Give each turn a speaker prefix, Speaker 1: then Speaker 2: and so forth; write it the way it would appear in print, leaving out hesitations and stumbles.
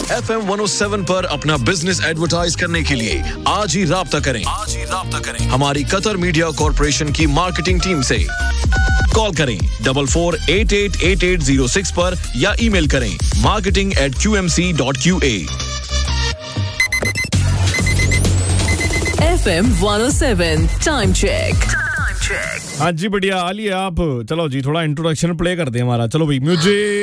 Speaker 1: FM 107 पर अपना business advertise करने के लिए आज ही राब्ता करें हमारी कतर मीडिया कॉर्पोरेशन की मार्केटिंग टीम से। कॉल करें 44888806 पर या ईमेल करें marketing@qmc.qa।
Speaker 2: FM 107 time check.
Speaker 3: हाँ जी बढ़िया, आलिए आप। चलो जी थोड़ा इंट्रोडक्शन प्ले कर दे हमारा। चलो भाई म्यूजिक।